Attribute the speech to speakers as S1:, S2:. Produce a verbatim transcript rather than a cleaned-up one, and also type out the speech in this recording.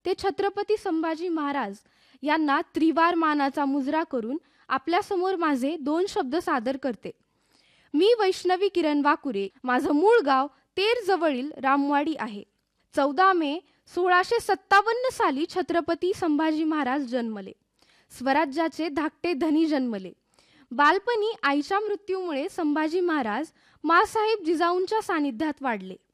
S1: ते छत्रपती संभाजी महाराज यांना त्रिवार मानाचा मुजरा करून आपल्यासमोर माझे दोन शब्द सादर करते. मी वैष्णवी किरण वाकुरे. माझं मूळ गाव तेर जवळील रामवाडी आहे. चौदा मे सोळाशे सत्तावन्न साली छत्रपती संभाजी महाराज जन्मले. स्वराज्याचे धाकटे धनी जन्मले. बालपणी आईच्या मृत्यूमुळे संभाजी महाराज माँसाहेब जिजाऊंच्या सानिध्यात वाढले.